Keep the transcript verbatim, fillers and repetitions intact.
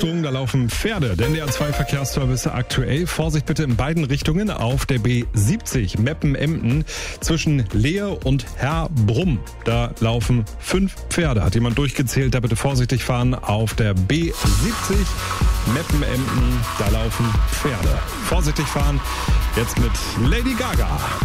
Da laufen Pferde. Der N D R zwei Verkehrsservice aktuell. Vorsicht bitte in beiden Richtungen auf der B siebzig Meppen-Emden zwischen Lehe und Herbrum. Da laufen fünf Pferde. Hat jemand durchgezählt? Da bitte vorsichtig fahren auf der B siebzig Meppen-Emden. Da laufen Pferde. Vorsichtig fahren. Jetzt mit Lady Gaga.